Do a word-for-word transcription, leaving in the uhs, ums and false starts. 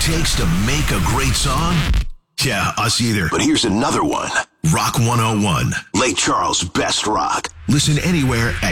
takes to make a great song? Yeah, us either. But here's another one. Rock one oh one. Lake Charles' best rock. Listen anywhere at